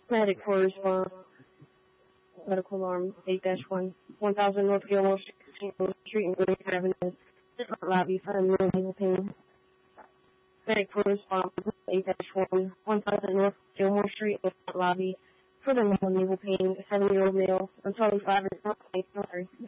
Medic for response. Medical alarm 8-1. 1000 North Gilmore Street and Green Avenue. Lobby for naval pain. Medic for response 8-1. 1000 North Gilmore Street and Lobby for the naval pain. 7-year-old male. Until 5 is not safe.